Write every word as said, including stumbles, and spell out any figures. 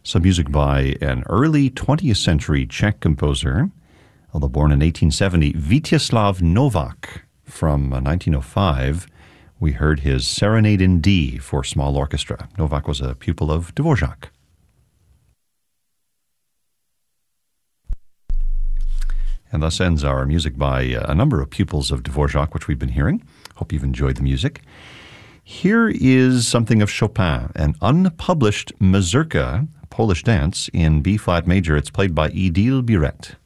Some music by an early twentieth century Czech composer, although born in eighteen seventy, Vítězslav Novák. From uh, nineteen oh five, we heard his Serenade in D for small orchestra. Novák was a pupil of Dvořák. And thus ends our music by a number of pupils of Dvořák, which we've been hearing. Hope you've enjoyed the music. Here is something of Chopin, an unpublished mazurka, Polish dance, in B-flat major. It's played by Idil Biret.